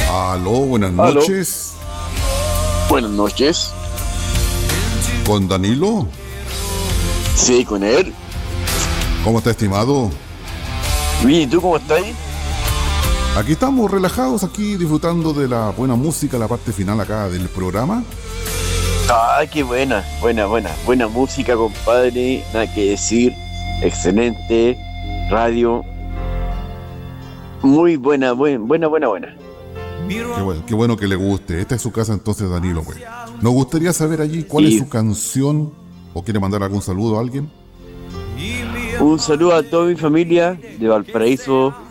Aló, buenas Aló, noches. buenas noches. Con Danilo. Sí, con él. ¿Cómo está, estimado? Bien, ¿y tú cómo estás? Aquí estamos relajados, aquí disfrutando de la buena música, la parte final acá del programa. Ah, qué buena música, compadre. Nada que decir. Excelente. Radio. Muy buena. Qué bueno que le guste. Esta es su casa entonces, Danilo, pues. Nos gustaría saber allí cuál es Y su canción o quiere mandar algún saludo a alguien. un saludo a toda mi familia de Valparaíso,